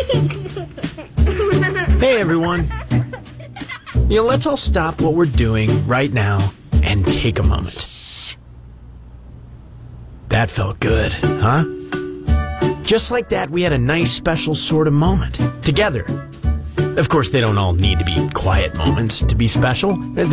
Hey, everyone. Let's all stop what we're doing right now and take a moment. That felt good, huh? Just like that, we had a nice, special sort of moment together. Of course, they don't all need to be quiet moments to be special.